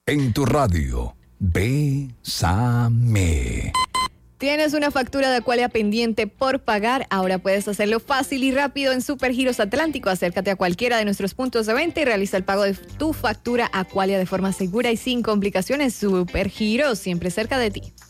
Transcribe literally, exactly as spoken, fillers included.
en tu radio. Bésame. ¿Tienes una factura de Aqualia pendiente por pagar? Ahora puedes hacerlo fácil y rápido en Supergiros Atlántico. Acércate a cualquiera de nuestros puntos de venta y realiza el pago de tu factura Aqualia de forma segura y sin complicaciones. Supergiros, siempre cerca de ti.